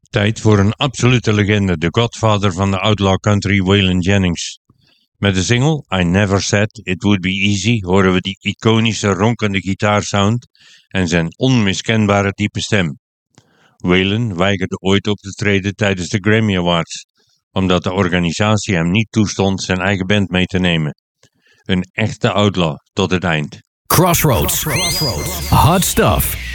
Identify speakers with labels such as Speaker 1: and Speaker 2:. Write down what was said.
Speaker 1: Tijd voor een absolute legende, de godfather van de outlaw country Waylon Jennings. Met de single I Never Said It Would Be Easy horen we die iconische ronkende gitaarsound en zijn onmiskenbare diepe stem. Waylon weigerde ooit op te treden tijdens de Grammy Awards, omdat de organisatie hem niet toestond zijn eigen band mee te nemen. Een echte outlaw tot het eind.
Speaker 2: Crossroads. Hot stuff.